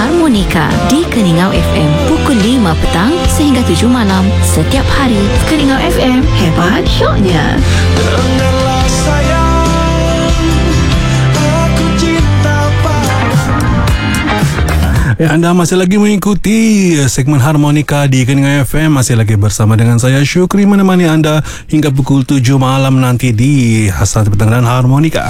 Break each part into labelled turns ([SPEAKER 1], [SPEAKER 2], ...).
[SPEAKER 1] Harmonika di Keningau FM pukul 5 petang sehingga 7 malam setiap hari. Keningau FM, hebat syoknya.
[SPEAKER 2] Dengarlah sayang, aku cinta padamu.
[SPEAKER 3] Anda masih lagi mengikuti segmen Harmonika di Keningau FM. Masih lagi bersama dengan saya Syukri, menemani anda hingga pukul 7 malam nanti di Hasan Petang dan Harmonika.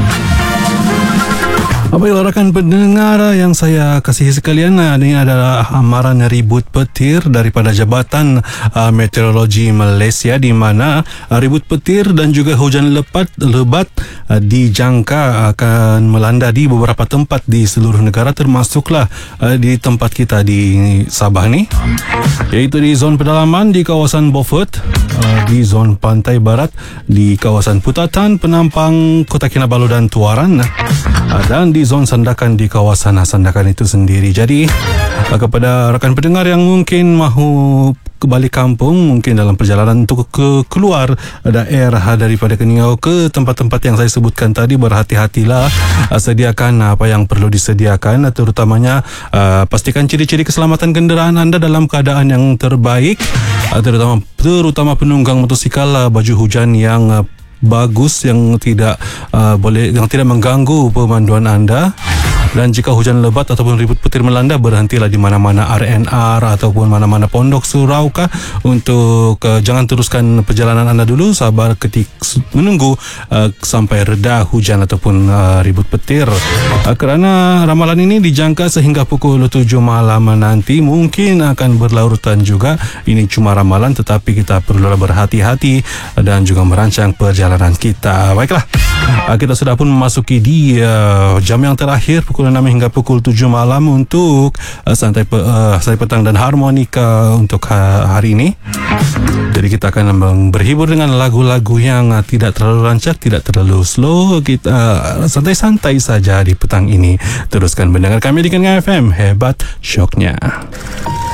[SPEAKER 3] Baiklah rakan pendengar yang saya kasihi sekalian, ini adalah amaran ribut petir daripada Jabatan Meteorologi Malaysia, di mana ribut petir dan juga hujan lebat dijangka akan melanda di beberapa tempat di seluruh negara, termasuklah di tempat kita di Sabah ni, iaitu di zon pedalaman di kawasan Beaufort, di zon pantai barat di kawasan Putatan, Penampang, Kota Kinabalu dan Tuaran, dan di zon Sandakan di kawasan Sandakan itu sendiri. Jadi kepada rakan pendengar yang mungkin mahu kembali kampung, mungkin dalam perjalanan untuk keluar daerah daripada Keningau ke tempat-tempat yang saya sebutkan tadi, berhati-hatilah, sediakan apa yang perlu disediakan, terutamanya pastikan ciri-ciri keselamatan kenderaan anda dalam keadaan yang terbaik, terutama penunggang motosikal, baju hujan yang bagus yang tidak mengganggu pemanduan anda. Dan jika hujan lebat ataupun ribut petir melanda, berhentilah di mana-mana RNR ataupun mana-mana pondok surau kah, untuk jangan teruskan perjalanan anda dulu, sabar menunggu sampai reda hujan ataupun ribut petir, kerana ramalan ini dijangka sehingga pukul 7 malam nanti. Mungkin akan berlarutan juga, ini cuma ramalan, tetapi kita perlu berhati-hati dan juga merancang perjalanan kita. Baiklah, kita sudah pun memasuki di jam yang terakhir, pukul 6 hingga pukul 7 malam untuk santai petang dan Harmonika untuk hari ini. Jadi kita akan berhibur dengan lagu-lagu yang tidak terlalu rancak, tidak terlalu slow. Kita santai-santai saja di petang ini. Teruskan mendengar kami di Keningau FM, hebat syoknya.